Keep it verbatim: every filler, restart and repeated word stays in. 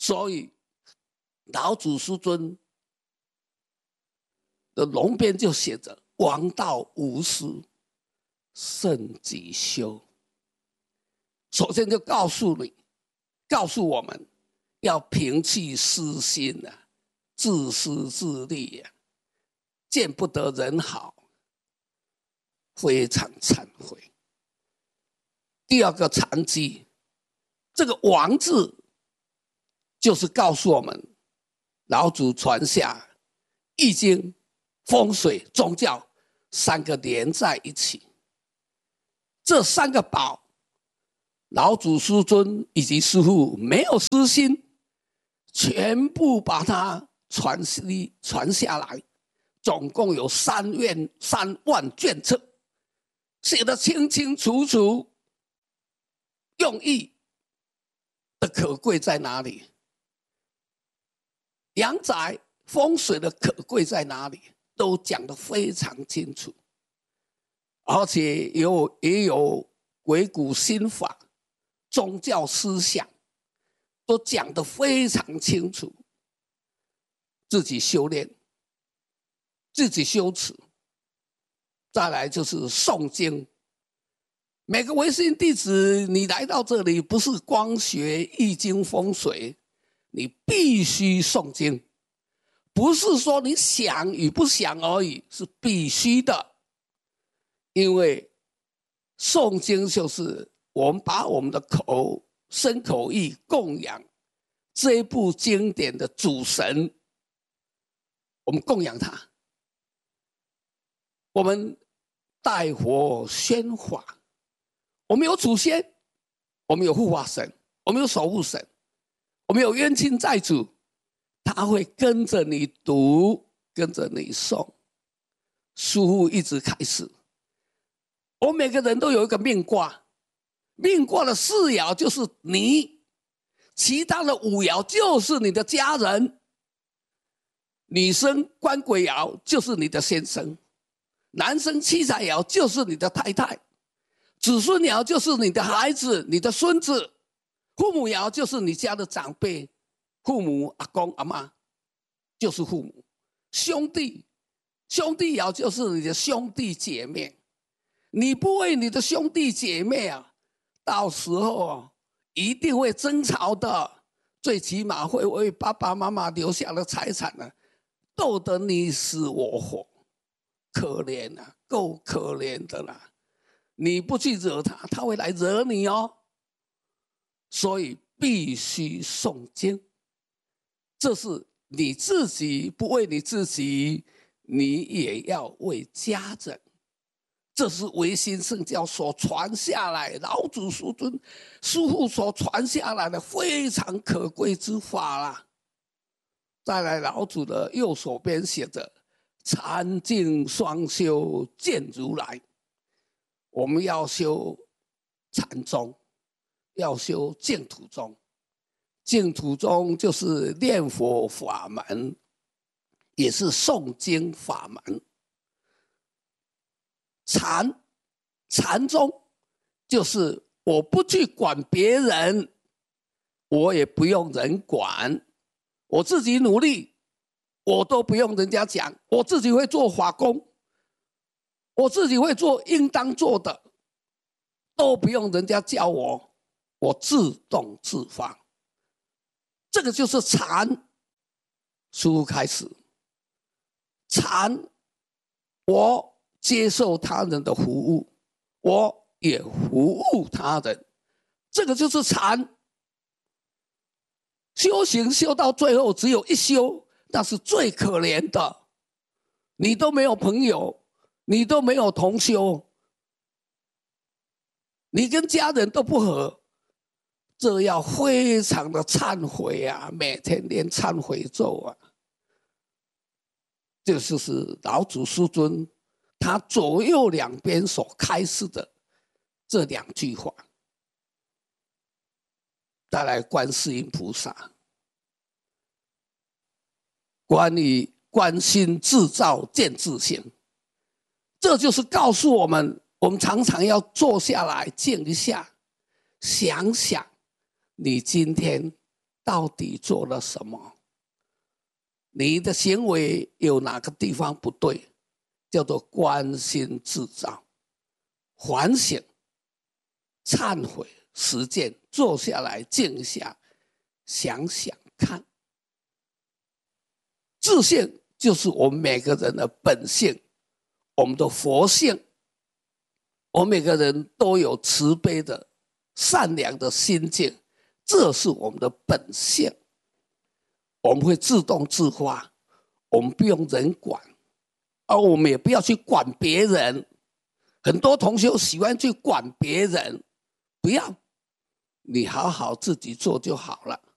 所以老祖师尊的龙边就写着“王道无私，慎己修”。首先就告诉你，告诉我们要摒弃私心啊，自私自利啊，见不得人好，非常忏悔。第二个禅机，这个王字就是告诉我们，老祖传下易经、风水、宗教三个连在一起。这三个宝，老祖师尊以及师父没有私心，全部把它传传下来，总共有三万三万卷册，写得清清楚楚。用意的可贵在哪里？阳宅风水的可贵在哪里？都讲得非常清楚，而且有也有鬼谷心法、宗教思想，都讲得非常清楚。自己修炼，自己修持，再来就是诵经。每个唯心弟子，你来到这里不是光学易经风水，你必须诵经，不是说你想与不想而已，是必须的。因为诵经就是我们把我们的口身口意供养这一部经典的主神，我们供养他，我们代火宣法。我们有祖先，我们有护法神，我们有守护神，我们有冤亲债主，他会跟着你读，跟着你诵。师父一直开始，我们每个人都有一个命卦，命卦的四爻就是你，其他的五爻就是你的家人。女生官鬼爻就是你的先生，男生七彩爻就是你的太太。子孙爻就是你的孩子，你的孙子；父母爻就是你家的长辈，父母、阿公、阿嬷就是父母；兄弟，兄弟爻就是你的兄弟姐妹。你不为你的兄弟姐妹啊，到时候啊一定会争吵的，最起码会为爸爸妈妈留下的财产呢、啊，斗得你死我活，可怜啊，够可怜的啦。你不去惹他，他会来惹你哦。所以必须诵经，这是你自己不为你自己，你也要为家人。这是唯心圣教所传下来，老祖师尊师父所传下来的非常可贵之法啦。再来，老祖的右手边写着“禅净双修见如来”。我们要修禅宗，要修净土宗。净土宗就是念佛法门，也是诵经法门。禅禅宗就是我不去管别人，我也不用人管，我自己努力，我都不用人家讲，我自己会做法工。我自己会做应当做的，都不用人家教我，我自动自发。这个就是禅。师父开始，禅，我接受他人的服务，我也服务他人，这个就是禅。修行修到最后只有一修，那是最可怜的，你都没有朋友，你都没有同修，你跟家人都不和，这要非常的忏悔啊，每天念忏悔咒啊。这就是老祖师尊他左右两边所开示的这两句话。再来，观世音菩萨，关于观心自照见自性，这就是告诉我们，我们常常要坐下来静一下，想想你今天到底做了什么？你的行为有哪个地方不对？叫做关心制造，反省、忏悔、实践，坐下来静下，想想看。自信就是我们每个人的本性，我们的佛性。我们每个人都有慈悲的、善良的心境，这是我们的本性。我们会自动自发，我们不用人管，而我们也不要去管别人。很多同学喜欢去管别人，不要，你好好自己做就好了。